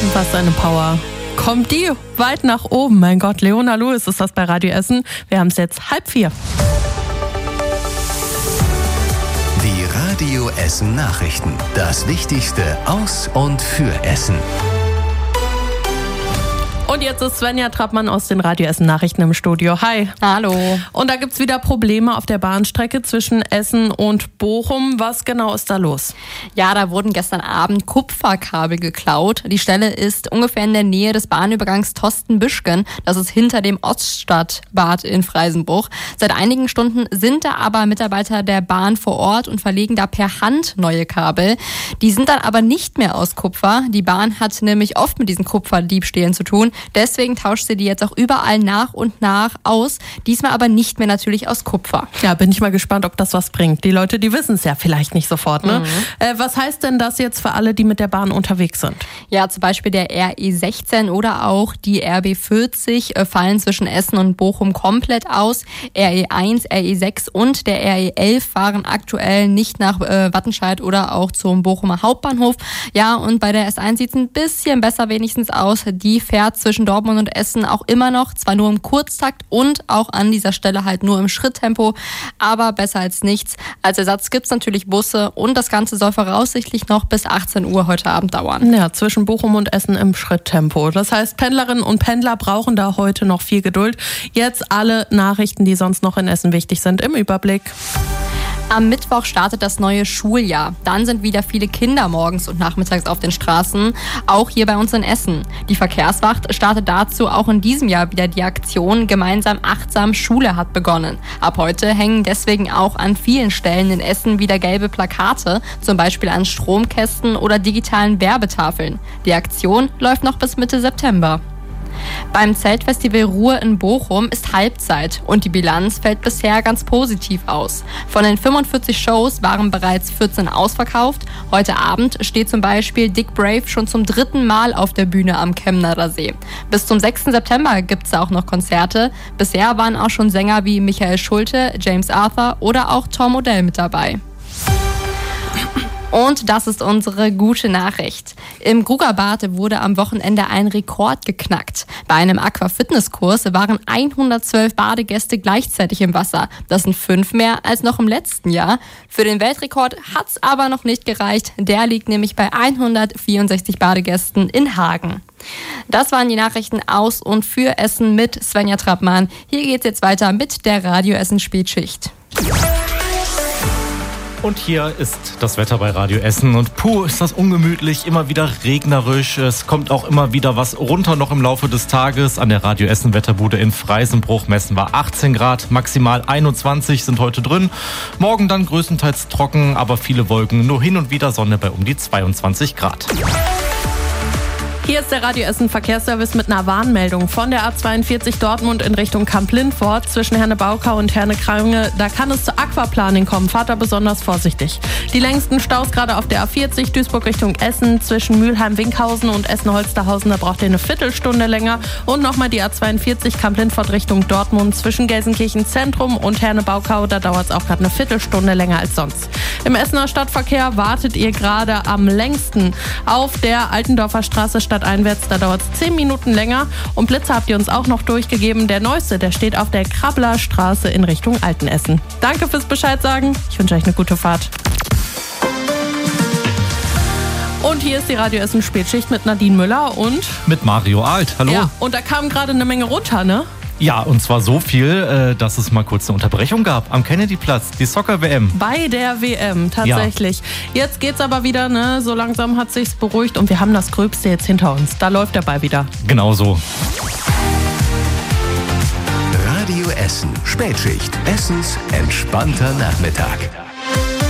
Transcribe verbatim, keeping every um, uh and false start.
Was eine Power. Kommt die weit nach oben. Mein Gott, Leona Lewis ist das bei Radio Essen. Wir haben es jetzt halb vier. Die Radio Essen Nachrichten. Das Wichtigste aus und für Essen. Und jetzt ist Svenja Trappmann aus den Radio Essen Nachrichten im Studio. Hi. Hallo. Und da gibt's wieder Probleme auf der Bahnstrecke zwischen Essen und Bochum. Was genau ist da los? Ja, da wurden gestern Abend Kupferkabel geklaut. Die Stelle ist ungefähr in der Nähe des Bahnübergangs Tosten-Büschgen. Das ist hinter dem Oststadtbad in Freisenbruch. Seit einigen Stunden sind da aber Mitarbeiter der Bahn vor Ort und verlegen da per Hand neue Kabel. Die sind dann aber nicht mehr aus Kupfer. Die Bahn hat nämlich oft mit diesen Kupferdiebstählen zu tun. Deswegen tauscht sie die jetzt auch überall nach und nach aus. Diesmal aber nicht mehr natürlich aus Kupfer. Ja, bin ich mal gespannt, ob das was bringt. Die Leute, die wissen es ja vielleicht nicht sofort. Ne? Mhm. Äh, was heißt denn das jetzt für alle, die mit der Bahn unterwegs sind? Ja, zum Beispiel der R E sechzehn oder auch die R B vierzig äh, fallen zwischen Essen und Bochum komplett aus. R E eins, R E sechs und der R E elf fahren aktuell nicht nach äh, Wattenscheid oder auch zum Bochumer Hauptbahnhof. Ja, und bei der S eins sieht es ein bisschen besser wenigstens aus. Die fährt zwischen Dortmund und Essen auch immer noch, zwar nur im Kurztakt und auch an dieser Stelle halt nur im Schritttempo, aber besser als nichts. Als Ersatz gibt es natürlich Busse und das Ganze soll voraussichtlich noch bis achtzehn Uhr heute Abend dauern. Ja, zwischen Bochum und Essen im Schritttempo. Das heißt, Pendlerinnen und Pendler brauchen da heute noch viel Geduld. Jetzt alle Nachrichten, die sonst noch in Essen wichtig sind, im Überblick. Am Mittwoch startet das neue Schuljahr. Dann sind wieder viele Kinder morgens und nachmittags auf den Straßen, auch hier bei uns in Essen. Die Verkehrswacht startet dazu auch in diesem Jahr wieder die Aktion Gemeinsam achtsam Schule hat begonnen. Ab heute hängen deswegen auch an vielen Stellen in Essen wieder gelbe Plakate, zum Beispiel an Stromkästen oder digitalen Werbetafeln. Die Aktion läuft noch bis Mitte September. Beim Zeltfestival Ruhr in Bochum ist Halbzeit und die Bilanz fällt bisher ganz positiv aus. Von den fünfundvierzig Shows waren bereits vierzehn ausverkauft. Heute Abend steht zum Beispiel Dick Brave schon zum dritten Mal auf der Bühne am Chemnader See. Bis zum sechsten September gibt es auch noch Konzerte. Bisher waren auch schon Sänger wie Michael Schulte, James Arthur oder auch Tom Odell mit dabei. Und das ist unsere gute Nachricht. Im Grugerbad wurde am Wochenende ein Rekord geknackt. Bei einem Aquafitnesskurs waren hundertzwölf Badegäste gleichzeitig im Wasser. Das sind fünf mehr als noch im letzten Jahr. Für den Weltrekord hat's aber noch nicht gereicht. Der liegt nämlich bei hundertvierundsechzig Badegästen in Hagen. Das waren die Nachrichten aus und für Essen mit Svenja Trappmann. Hier geht's jetzt weiter mit der Radio Essen Spätschicht. Und hier ist das Wetter bei Radio Essen und puh, ist das ungemütlich, immer wieder regnerisch. Es kommt auch immer wieder was runter noch im Laufe des Tages. An der Radio Essen Wetterbude in Freisenbruch messen wir achtzehn Grad, maximal einundzwanzig sind heute drin. Morgen dann größtenteils trocken, aber viele Wolken, nur hin und wieder Sonne bei um die zweiundzwanzig Grad. Hier ist der Radio Essen Verkehrsservice mit einer Warnmeldung von der A zweiundvierzig Dortmund in Richtung Kamp-Lindfort zwischen Herne-Baukau und Herne-Krange. Da kann es zu Aquaplaning kommen. Fahrt da besonders vorsichtig. Die längsten Staus gerade auf der A vierzig Duisburg Richtung Essen zwischen Mülheim-Winkhausen und Essen-Holsterhausen. Da braucht ihr eine Viertelstunde länger. Und nochmal die A zweiundvierzig Kamp-Lindfort Richtung Dortmund zwischen Gelsenkirchen Zentrum und Herne-Baukau. Da dauert es auch gerade eine Viertelstunde länger als sonst. Im Essener Stadtverkehr wartet ihr gerade am längsten auf der Altendorfer Straße stadteinwärts. Da dauert es zehn Minuten länger. Und Blitzer habt ihr uns auch noch durchgegeben. Der neueste, der steht auf der Krabbler Straße in Richtung Altenessen. Danke fürs Bescheid sagen. Ich wünsche euch eine gute Fahrt. Und hier ist die Radio Essen Spätschicht mit Nadine Müller und mit Mario Alt. Hallo. Ja, und da kam gerade eine Menge runter, ne? Ja, und zwar so viel, dass es mal kurz eine Unterbrechung gab am Kennedy-Platz, die Soccer-W M. Bei der W M, tatsächlich. Ja. Jetzt geht's aber wieder, ne? So langsam hat sich's beruhigt und wir haben das Gröbste jetzt hinter uns. Da läuft der Ball wieder. Genau so. Radio Essen Spätschicht. Essens entspannter Nachmittag.